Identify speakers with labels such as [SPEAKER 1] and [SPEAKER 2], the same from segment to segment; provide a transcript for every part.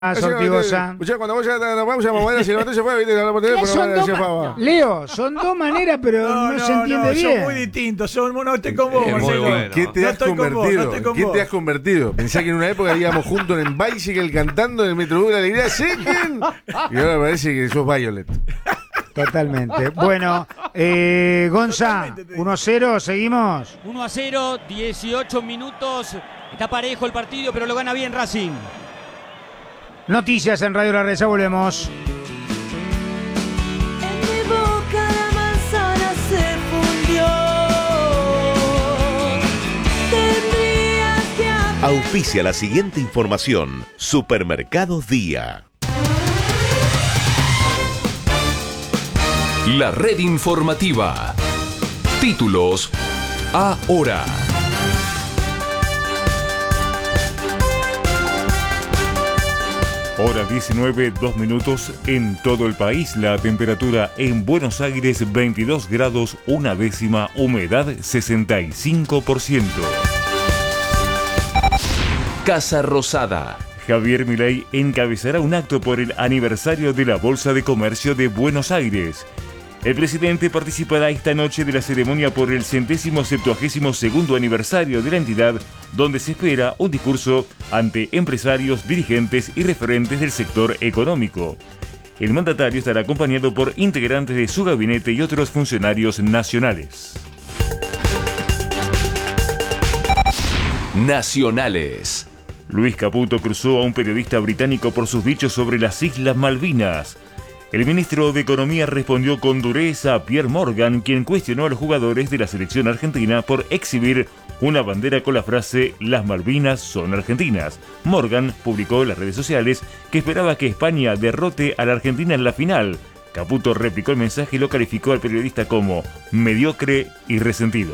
[SPEAKER 1] Sortigosa.
[SPEAKER 2] Cuando vos ya vamos a mover, si no se fue, viste, la
[SPEAKER 1] ¿Qué son Leo, son dos maneras, pero no se entiende bien.
[SPEAKER 3] Son muy distintos. No estoy con vos, Marcelo.
[SPEAKER 2] Bueno. ¿Qué te has convertido? ¿Qué te has convertido? Pensá que en una época íbamos juntos en Bicycle cantando en el Metrobús de la Alegría, Sequen. Y ahora parece que sos Violet.
[SPEAKER 1] Totalmente. Bueno, Gonza, 1-0, seguimos.
[SPEAKER 4] 1-0, 18 minutos. Está parejo el partido, pero lo gana bien Racing.
[SPEAKER 1] Noticias en Radio La Red, ya volvemos.
[SPEAKER 5] En mi boca la manzana se fundió. Tendrías que
[SPEAKER 6] Auspicia la siguiente información. Supermercados Día.
[SPEAKER 7] La red informativa. Títulos ahora.
[SPEAKER 8] Hora 19, 2 minutos en todo el país. La temperatura en Buenos Aires 22 grados, una décima, humedad 65%.
[SPEAKER 7] Casa Rosada.
[SPEAKER 8] Javier Milei encabezará un acto por el aniversario de la Bolsa de Comercio de Buenos Aires. El presidente participará esta noche de la ceremonia por el 172º aniversario de la entidad, donde se espera un discurso ante empresarios, dirigentes y referentes del sector económico. El mandatario estará acompañado por integrantes de su gabinete y otros funcionarios nacionales.
[SPEAKER 7] Nacionales.
[SPEAKER 8] Luis Caputo cruzó a un periodista británico por sus dichos sobre las Islas Malvinas. El ministro de Economía respondió con dureza a Pierre Morgan, quien cuestionó a los jugadores de la selección argentina por exhibir una bandera con la frase «Las Malvinas son argentinas». Morgan publicó en las redes sociales que esperaba que España derrote a la Argentina en la final. Caputo replicó el mensaje y lo calificó al periodista como mediocre y resentido.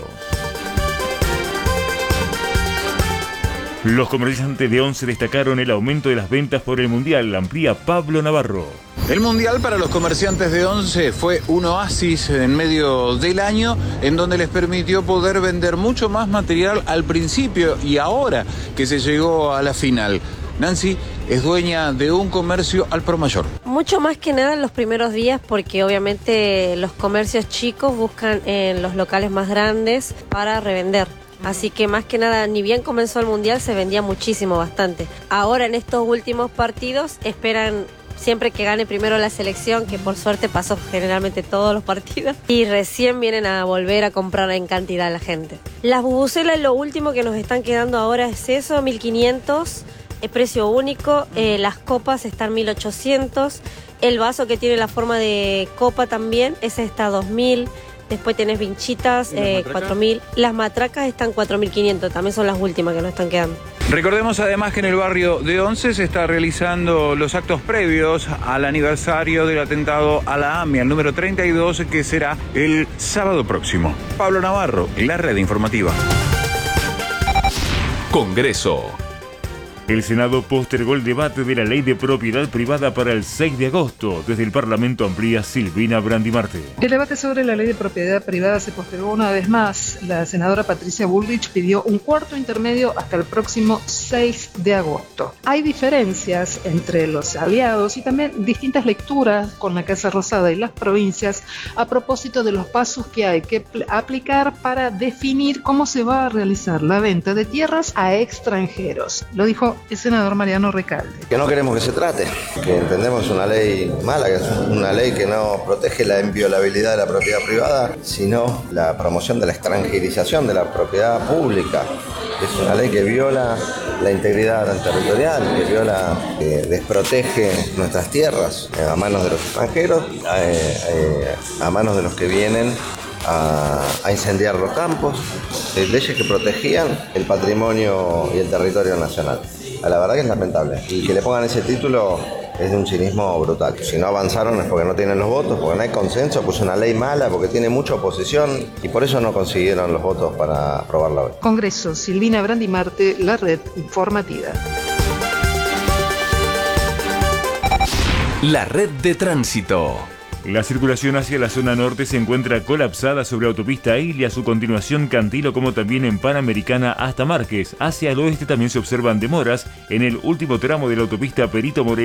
[SPEAKER 8] Los comerciantes de Once destacaron el aumento de las ventas por el Mundial. Amplía Pablo Navarro.
[SPEAKER 9] El Mundial para los comerciantes de Once fue un oasis en medio del año en donde les permitió poder vender mucho más material al principio y ahora que se llegó a la final. Nancy es dueña de un comercio al por mayor.
[SPEAKER 10] Mucho más que nada en los primeros días, porque obviamente los comercios chicos buscan en los locales más grandes para revender. Así que más que nada, ni bien comenzó el Mundial, se vendía muchísimo, bastante. Ahora en estos últimos partidos esperan siempre que gane primero la selección, que por suerte pasó generalmente todos los partidos, y recién vienen a volver a comprar en cantidad la gente. Las bubucelas, lo último que nos están quedando ahora es eso, 1.500, es precio único, las copas están 1.800, el vaso que tiene la forma de copa también, ese está 2.000. Después tenés vinchitas, 4.000. Las matracas están 4.500, también son las últimas que nos están quedando.
[SPEAKER 9] Recordemos además que en el barrio de Once se está realizando los actos previos al aniversario del atentado a la AMIA, el número 32, que será el sábado próximo. Pablo Navarro, la red informativa.
[SPEAKER 7] Congreso.
[SPEAKER 8] El Senado postergó el debate de la ley de propiedad privada para el 6 de agosto. Desde el Parlamento amplía Silvina Brandimarte.
[SPEAKER 11] El debate sobre la ley de propiedad privada se postergó una vez más. La senadora Patricia Bullrich pidió un cuarto intermedio hasta el próximo 6 de agosto. Hay diferencias entre los aliados y también distintas lecturas con la Casa Rosada y las provincias a propósito de los pasos que hay que aplicar para definir cómo se va a realizar la venta de tierras a extranjeros. Lo dijo el senador Mariano Recalde.
[SPEAKER 12] Que no queremos que se trate, que entendemos una ley mala, que es una ley que no protege la inviolabilidad de la propiedad privada, sino la promoción de la extranjerización de la propiedad pública. Es una ley que viola la integridad territorial, que desprotege nuestras tierras a manos de los extranjeros, a manos de los que vienen a incendiar los campos, leyes que protegían el patrimonio y el territorio nacional. La verdad que es lamentable, y que le pongan ese título es de un cinismo brutal. Si no avanzaron es porque no tienen los votos, porque no hay consenso, pues es una ley mala, porque tiene mucha oposición y por eso no consiguieron los votos para aprobarla hoy.
[SPEAKER 11] Congreso, Silvina Brandimarte, la red informativa.
[SPEAKER 7] La red de tránsito.
[SPEAKER 8] La circulación hacia la zona norte se encuentra colapsada sobre autopista Ile y a su continuación Cantilo, como también en Panamericana hasta Márquez. Hacia el oeste también se observan demoras en el último tramo de la autopista Perito Moreno